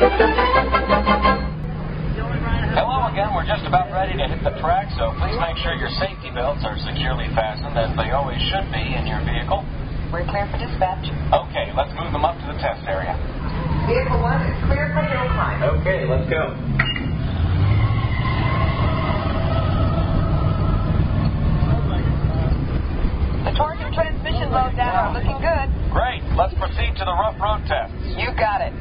Hello again. We're just about ready to hit the track, so please make sure your safety belts are securely fastened, as they always should be in your vehicle. We're clear for dispatch. Okay, let's move them up to the test area. Vehicle 1 is clear for hill climb. Okay, let's go. The torque and transmission load data are looking good. Great. Let's proceed to the rough road tests. You got it.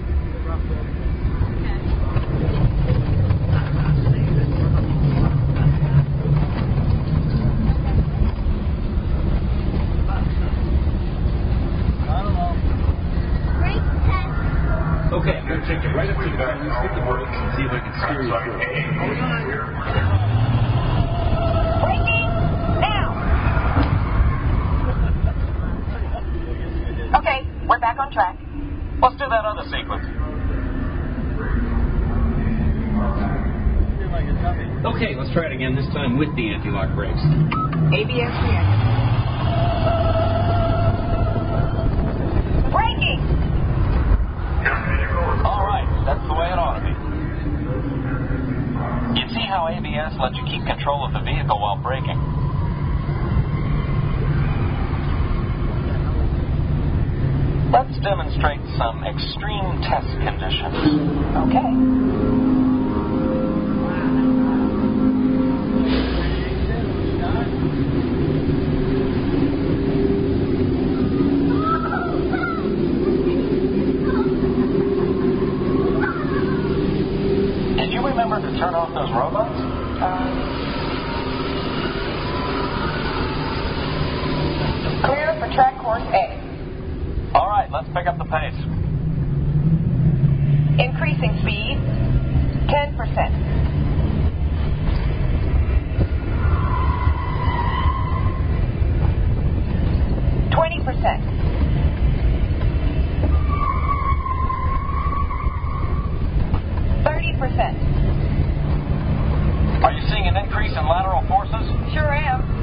Okay, I'm going to take you right up to the back and stick the brakes and see if I can steer you through. Braking! Now! Okay, we're back on track. Let's do that other sequence. Okay, let's try it again, this time with the anti-lock brakes. ABS reactive. Braking! All right, that's the way it ought to be. You see how ABS lets you keep control of the vehicle while braking. Let's demonstrate some extreme test conditions. Okay. Did you remember to turn off those robots? Clear for track course A. All right, let's pick up the pace. Increasing speed, 10%. Are you seeing an increase in lateral forces? Sure am.